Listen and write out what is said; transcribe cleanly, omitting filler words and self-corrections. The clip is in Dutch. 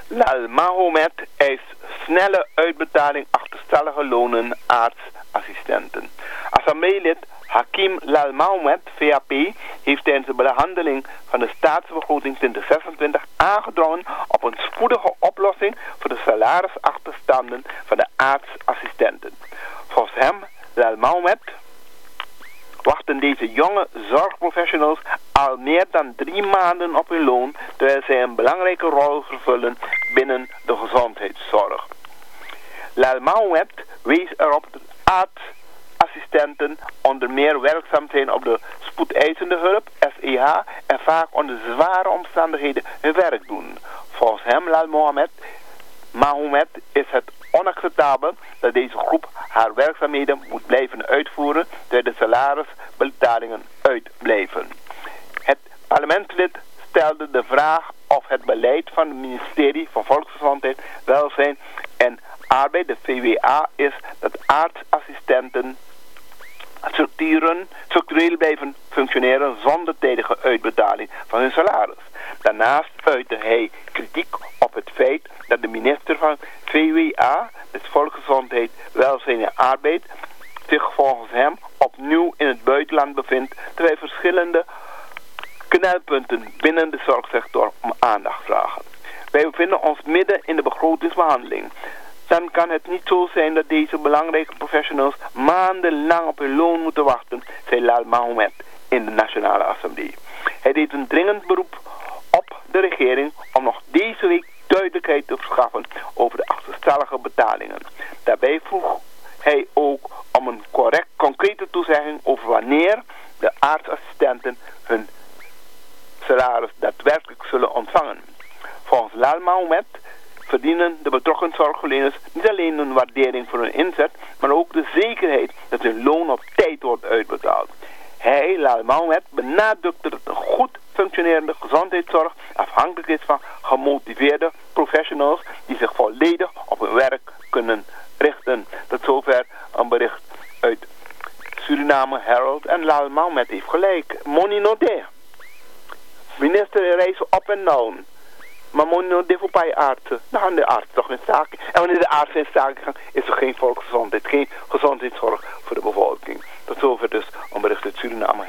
Lal Mahomet eist snelle uitbetaling achterstallige lonen artsassistenten. Assembleelid Hakim Lal Mahomet, VAP, heeft tijdens de behandeling van de staatsbegroting 2026 aangedrongen op een spoedige oplossing voor de salarisachterstanden van de artsassistenten. Volgens hem, Lal Mahomet, wachten deze jonge zorgprofessionals al meer dan 3 maanden op hun loon, terwijl zij een belangrijke rol vervullen binnen de gezondheidszorg. Lal Mahomet wees erop dat artsassistenten onder meer werkzaam zijn op de spoedeisende hulp, SEH, en vaak onder zware omstandigheden hun werk doen. Volgens hem, Lal Mahomet, is het onacceptabel dat deze groep haar werkzaamheden moet blijven uitvoeren terwijl de salarisbetalingen uitblijven. Het parlementslid stelde de vraag of het beleid van het ministerie van Volksgezondheid, Welzijn en Arbeid, de VWA, is dat artsassistenten structureel blijven functioneren zonder tijdige uitbetaling van hun salaris. Daarnaast uitte hij kritiek op het feit dat de minister van VWA, dus Volksgezondheid, Welzijn en Arbeid, zich volgens hem opnieuw in het buitenland bevindt, terwijl verschillende knelpunten binnen de zorgsector om aandacht vragen. Wij bevinden ons midden in de begrotingsbehandeling. Dan kan het niet zo zijn dat deze belangrijke professionals maandenlang op hun loon moeten wachten, zei Lal Mahomet in de Nationale Assemblée. Hij deed een dringend beroep op de regering om nog deze week duidelijkheid te verschaffen over de achterstallige betalingen. Daarbij vroeg hij ook om een concrete toezegging over wanneer de artsassistenten hun salaris daadwerkelijk zullen ontvangen. Volgens Lal Mahomet verdienen de betrokken zorgverleners niet alleen een waardering voor hun inzet, maar ook de zekerheid dat hun loon op tijd wordt uitbetaald. Hij, Lal Mahomet, benadrukte dat een goed functionerende gezondheidszorg afhankelijk is van gemotiveerde professionals die zich volledig op hun werk kunnen richten. Tot zover een bericht uit Suriname Herald en Lal Mahomet heeft gelijk. Moni Node. Minister reizen op en down. Maar moet dit voor bij artsen. Dan gaan de artsen toch in zaken. En wanneer de artsen in zaken gaan, is er geen volksgezondheid, geen gezondheidszorg voor de bevolking. Tot zover dus een bericht uit Suriname